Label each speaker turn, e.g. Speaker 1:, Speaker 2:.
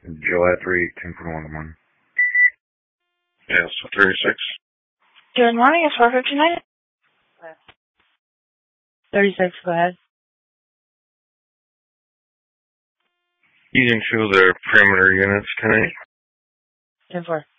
Speaker 1: July 3, 10:41 in the morning.
Speaker 2: Yes, 36.
Speaker 3: Good morning, it's 4:59. 36, go ahead.
Speaker 2: Using two of their perimeter units tonight.
Speaker 3: 10-4.